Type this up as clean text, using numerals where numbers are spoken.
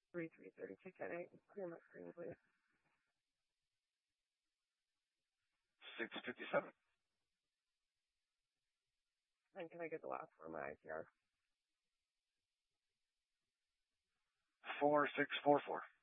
3332 Clear my screen, please. 657. And can I get the last for my ITR? 4644.